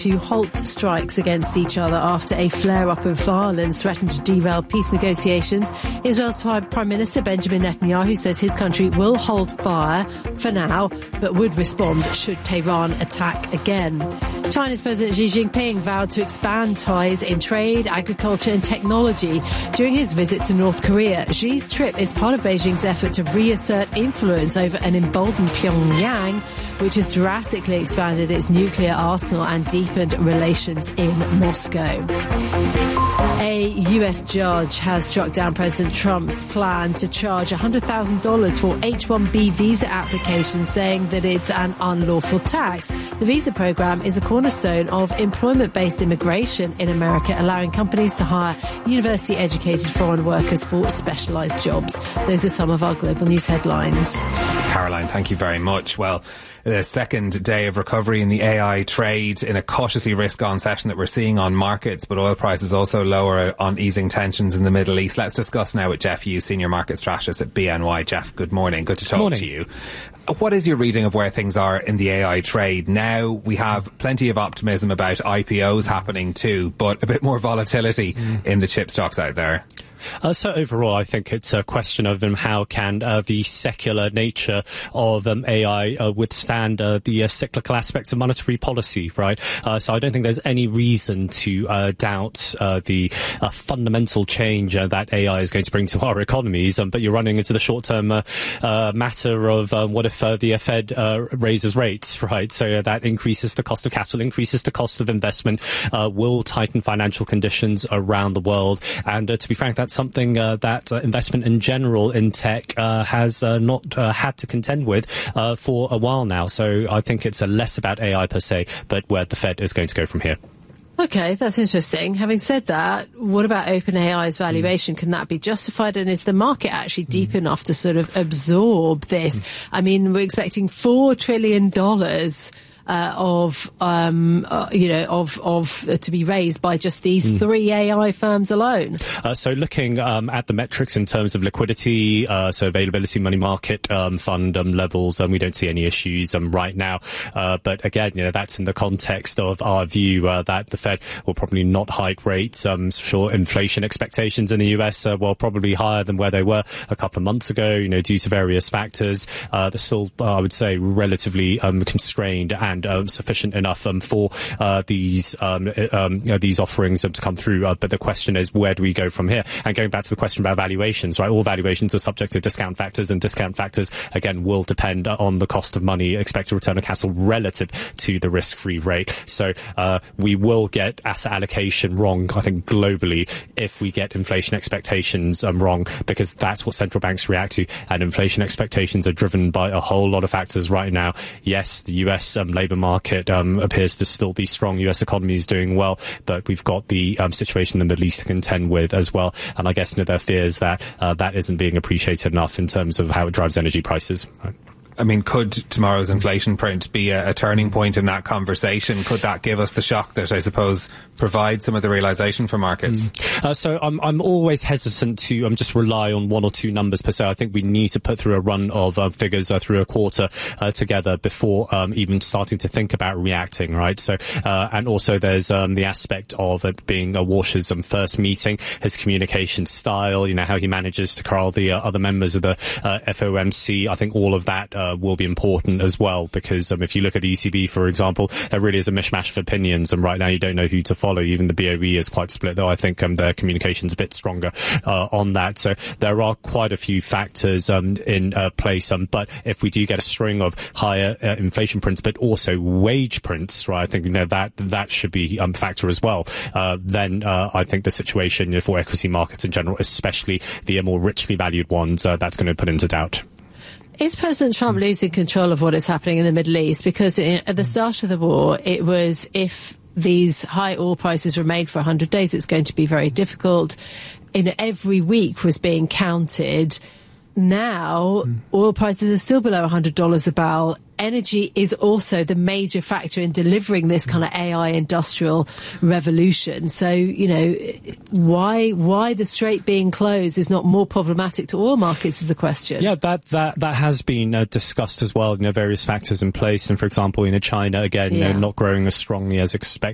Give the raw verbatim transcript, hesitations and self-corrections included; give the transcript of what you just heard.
to halt strikes against each other after a flare-up of violence threatened to derail peace negotiations. Israel's Prime Minister Benjamin Netanyahu says his country will hold fire for now, but would respond should Tehran attack again. China's President Xi Jinping vowed to expand ties in trade, agriculture and technology during his visit to North Korea. Xi's trip is part of Beijing's effort to reassert influence over an emboldened Pyongyang, which has drastically expanded its nuclear arsenal and deepened relations in Moscow. A U S judge has struck down President Trump's plan to charge one hundred thousand dollars for H one B visa applications, saying that it's an unlawful tax. The visa program is a cornerstone of employment-based immigration in America, allowing companies to hire university-educated foreign workers for specialised jobs. Those are some of our global news headlines. Caroline, thank you very much. Well, the second day of recovery in the A I trade in a cautiously risk-on session that we're seeing on markets, but oil prices also lower on easing tensions in the Middle East. Let's discuss now with Jeff Hughes, Senior Market Strategist at B N Y. Jeff, good morning. Good to talk morning. to you. What is your reading of where things are in the A I trade? Now we have plenty of optimism about I P Os happening too, but a bit more volatility mm. in the chip stocks out there. Uh, so overall, I think it's a question of um, how can uh, the secular nature of um, A I uh, withstand uh, the uh, cyclical aspects of monetary policy, right? Uh, so I don't think there's any reason to uh, doubt uh, the uh, fundamental change uh, that A I is going to bring to our economies. Um, but you're running into the short-term uh, uh, matter of um, what if uh, the Fed uh, raises rates, right? So uh, that increases the cost of capital, increases the cost of investment, uh, will tighten financial conditions around the world. And uh, to be frank, that's something uh, that uh, investment in general in tech uh, has uh, not uh, had to contend with uh, for a while now. So I think it's uh, less about A I per se, but where the Fed is going to go from here. Okay, that's interesting. Having said that, what about OpenAI's valuation? Mm. Can that be justified? And is the market actually deep mm. enough to sort of absorb this? Mm. I mean, we're expecting four trillion dollars Uh, of um, uh, you know of of uh, to be raised by just these mm. three A I firms alone. Uh, so looking um, at the metrics in terms of liquidity, uh, so availability, money market um, fund um, levels, um, we don't see any issues um, right now. Uh, but again, you know, that's in the context of our view uh, that the Fed will probably not hike rates. Um, sure, inflation expectations in the U S are well probably higher than where they were a couple of months ago. You know, due to various factors, uh, they're still, uh, I would say, relatively um, constrained and And uh, sufficient enough um, for uh, these um, um, you know, these offerings um, to come through. Uh, but the question is, where do we go from here? And going back to the question about valuations, right? All valuations are subject to discount factors, and discount factors again will depend on the cost of money, expected return on capital relative to the risk-free rate. So uh, we will get asset allocation wrong, I think, globally if we get inflation expectations um, wrong, because that's what central banks react to. And inflation expectations are driven by a whole lot of factors right now. Yes, the U S um, labour market um, appears to still be strong. U S economy is doing well, but we've got the um, situation in the Middle East to contend with as well. And I guess you know, there are fears that uh, that isn't being appreciated enough in terms of how it drives energy prices. Right. I mean, could tomorrow's inflation print be a, a turning point in that conversation? Could that give us the shock that, I suppose, provide some of the realisation for markets? Mm. Uh, so I'm I'm always hesitant to um, just rely on one or two numbers per se. I think we need to put through a run of uh, figures uh, through a quarter uh, together before um, even starting to think about reacting, right? So, uh, and also there's um, the aspect of it being uh, Walsh's um, first meeting, his communication style, you know, how he manages to corral the uh, other members of the uh, F O M C. I think all of that uh, Uh, will be important as well, because um, if you look at the E C B, for example, there really is a mishmash of opinions, and right now you don't know who to follow. Even the B O E is quite split, though I think um, their communication's a bit stronger uh, on that. So there are quite a few factors um, in uh, place, um, but if we do get a string of higher uh, inflation prints, but also wage prints, right, I think you know, that that should be a um, factor as well. Uh, then uh, I think the situation you know, for equity markets in general, especially the more richly valued ones, uh, that's going to put into doubt. Is President Trump losing control of what is happening in the Middle East? Because at the start of the war, it was if these high oil prices remain for one hundred days, it's going to be very difficult. In every week was being counted. Now, mm. oil prices are still below one hundred dollars a barrel. Energy is also the major factor in delivering this kind of A I industrial revolution. So, you know, why why the strait being closed is not more problematic to oil markets is a question. Yeah, that that that has been uh, discussed as well. You know, various factors in place, and for example, you know, China again, yeah. you know, not growing as strongly as expected.